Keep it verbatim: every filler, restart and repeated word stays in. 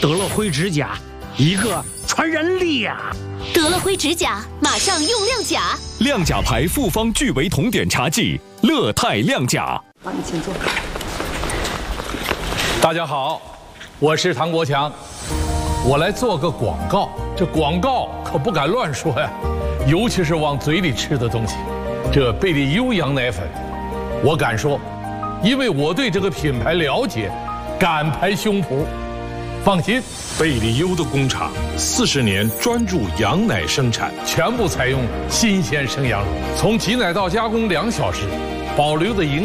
得了灰指甲，一个传人力呀、啊！ 得了灰指甲，马上用亮甲。 亮甲牌复方聚维酮碘茶剂，乐泰亮甲。 好，你请坐。 大家好，我是唐国强，我来做个广告。这广告可不敢乱说呀，尤其是往嘴里吃的东西。这贝利优羊奶粉，我敢说，因为我对这个品牌了解，敢拍胸脯。放心， 贝利优的工厂四十年专注羊奶生产， 全部采用新鲜生羊乳，从挤奶到加工两小时，保留的营